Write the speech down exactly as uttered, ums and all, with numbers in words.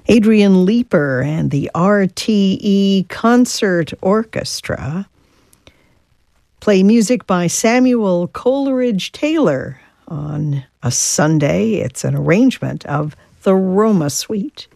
Adrian Leeper and the R T E Concert Orchestra play music by Samuel Coleridge Taylor on a Sunday. It's an arrangement of the Roma Suite.